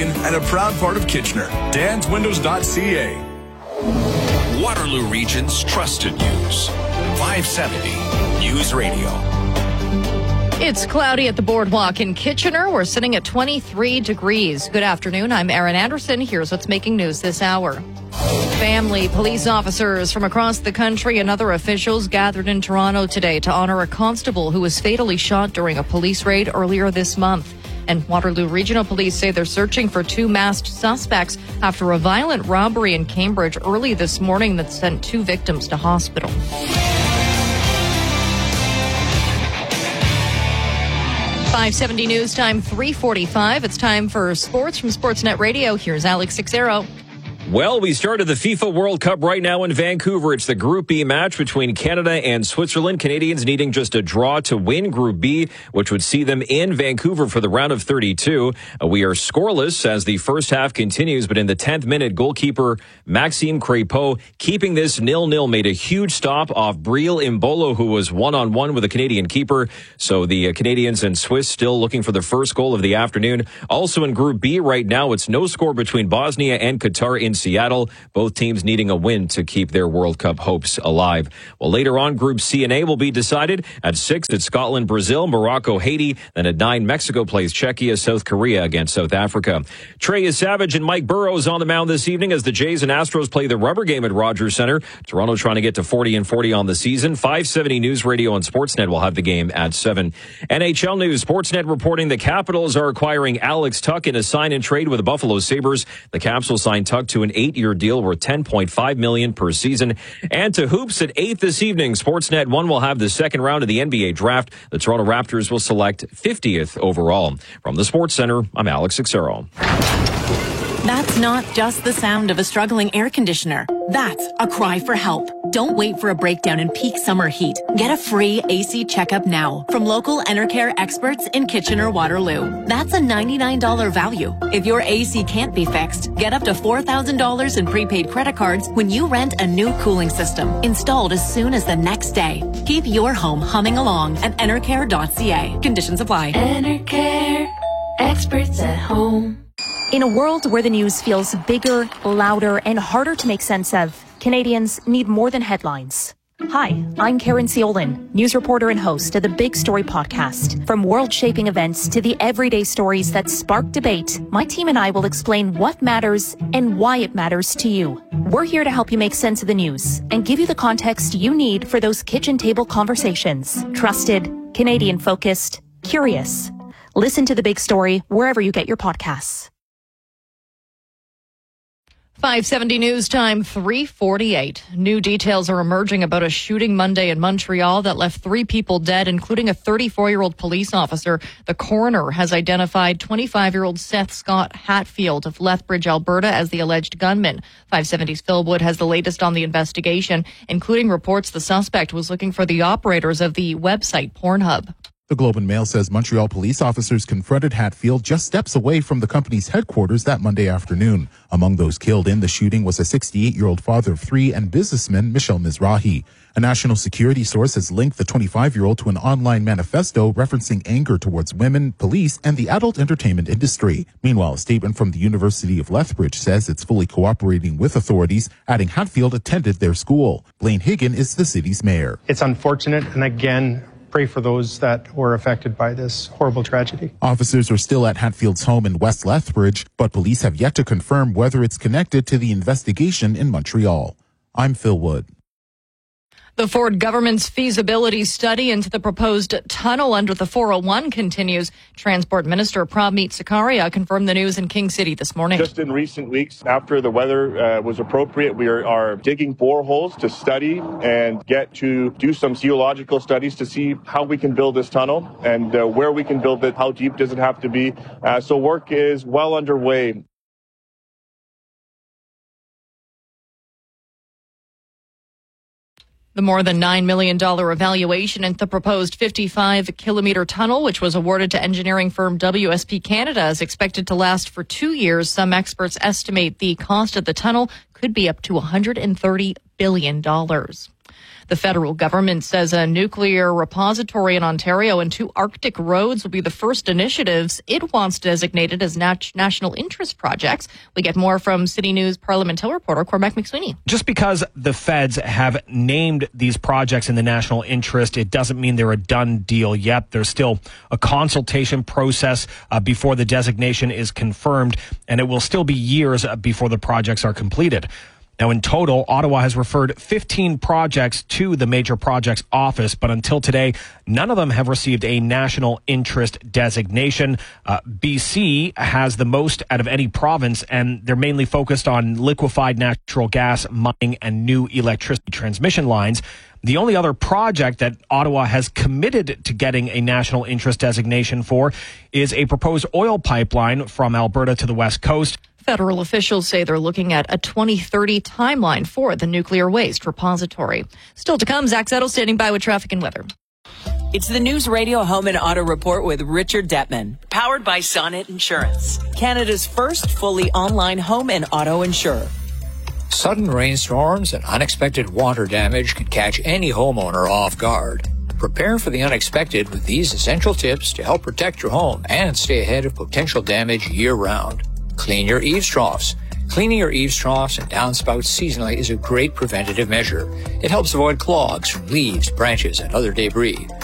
and a proud part of Kitchener. danswindows.ca. Waterloo Region's trusted news. 570 News Radio. It's cloudy at the boardwalk in Kitchener. We're sitting at 23 degrees. Good afternoon. I'm Erin Anderson. Here's what's making news this hour. Family, police officers from across the country and other officials gathered in Toronto today to honor a constable who was fatally shot during a police raid earlier this month. And Waterloo Regional Police say they're searching for 2 masked suspects after a violent robbery in Cambridge early this morning that sent 2 victims to hospital. .570 News Time, 3:45. It's time for sports from Sportsnet Radio. Here's Alex Sixero. Well, we started the FIFA World Cup right now in Vancouver. It's the Group B match between Canada and Switzerland. Canadians needing just a draw to win Group B, which would see them in Vancouver for the round of 32. We are scoreless as the first half continues, but in the 10th minute, goalkeeper Maxime Crépeau, keeping this 0-0, made a huge stop off Breel Imbolo, who was one-on-one with the Canadian keeper. So the Canadians and Swiss still looking for the first goal of the afternoon. Also in Group B right now, it's no score between Bosnia and Qatar in Seattle. Both teams needing a win to keep their World Cup hopes alive. Well, later on, Group C and A will be decided. At 6, it's Scotland, Brazil, Morocco, Haiti. Then at 9, Mexico plays Czechia, South Korea against South Africa. Trey Savage and Mike Burrows on the mound this evening as the Jays and Astros play the rubber game at Rogers Center. Toronto trying to get to 40-40 on the season. 570 News Radio and Sportsnet will have the game at 7. NHL News, Sportsnet reporting the Capitals are acquiring Alex Tuch in a sign and trade with the Buffalo Sabres. The Caps will sign Tuch to an 8-year deal worth $10.5 million per season. And to hoops at 8 this evening, Sportsnet 1 will have the second round of the NBA draft. The Toronto Raptors will select 50th overall. From the Sports Center, I'm Alex Sixero. That's not just the sound of a struggling air conditioner. That's a cry for help. Don't wait for a breakdown in peak summer heat. Get a free AC checkup now from local Enercare experts in Kitchener-Waterloo. That's a $99 value. If your AC can't be fixed, get up to $4,000 in prepaid credit cards when you rent a new cooling system installed as soon as the next day. Keep your home humming along at enercare.ca. Conditions apply. Enercare, experts at home. In a world where the news feels bigger, louder, and harder to make sense of, Canadians need more than headlines. Hi, I'm Karen Ciolin, news reporter and host of the Big Story podcast. From world-shaping events to the everyday stories that spark debate, my team and I will explain what matters and why it matters to you. We're here to help you make sense of the news and give you the context you need for those kitchen table conversations. Trusted, Canadian-focused, curious. Listen to The Big Story wherever you get your podcasts. 570 News Time, 3:48. New details are emerging about a shooting Monday in Montreal that left 3 people dead, including a 34-year-old police officer. The coroner has identified 25-year-old Seth Scott Hatfield of Lethbridge, Alberta, as the alleged gunman. 570's Phil Wood has the latest on the investigation, including reports the suspect was looking for the operators of the website Pornhub. The Globe and Mail says Montreal police officers confronted Hatfield just steps away from the company's headquarters that Monday afternoon. Among those killed in the shooting was a 68-year-old father of 3 and businessman Michel Mizrahi. A national security source has linked the 25-year-old to an online manifesto referencing anger towards women, police, and the adult entertainment industry. Meanwhile, a statement from the University of Lethbridge says it's fully cooperating with authorities, adding Hatfield attended their school. Blaine Higgin is the city's mayor. It's unfortunate, and again, pray for those that were affected by this horrible tragedy. Officers are still at Hatfield's home in West Lethbridge, but police have yet to confirm whether it's connected to the investigation in Montreal. I'm Phil Wood. The Ford government's feasibility study into the proposed tunnel under the 401 continues. Transport Minister Prabmeet Sarkaria confirmed the news in King City this morning. Just in recent weeks, after the weather was appropriate, we are digging boreholes to study and get to do some geological studies to see how we can build this tunnel and where we can build it, how deep does it have to be. So work is well underway. The more than $9 million evaluation into the proposed 55-kilometer tunnel, which was awarded to engineering firm WSP Canada, is expected to last for 2 years. Some experts estimate the cost of the tunnel could be up to $130 billion. The federal government says a nuclear repository in Ontario and 2 Arctic roads will be the first initiatives it wants designated as national interest projects. We get more from City News Parliament Hill reporter Cormac McSweeney. Just because the feds have named these projects in the national interest, it doesn't mean they're a done deal yet. There's still a consultation process before the designation is confirmed, and it will still be years before the projects are completed. Now, in total, Ottawa has referred 15 projects to the Major Projects Office, but until today, none of them have received a national interest designation. BC has the most out of any province, and they're mainly focused on liquefied natural gas mining and new electricity transmission lines. The only other project that Ottawa has committed to getting a national interest designation for is a proposed oil pipeline from Alberta to the West Coast. Federal officials say they're looking at a 2030 timeline for the nuclear waste repository. Still to come, Zach Zettel standing by with traffic and weather. It's the News Radio Home and Auto Report with Richard Detman, powered by Sonnet Insurance, Canada's first fully online home and auto insurer. Sudden rainstorms and unexpected water damage can catch any homeowner off guard. Prepare for the unexpected with these essential tips to help protect your home and stay ahead of potential damage year-round. Clean your eaves troughs. Cleaning your eaves troughs and downspouts seasonally is a great preventative measure. It helps avoid clogs from leaves, branches, and other debris.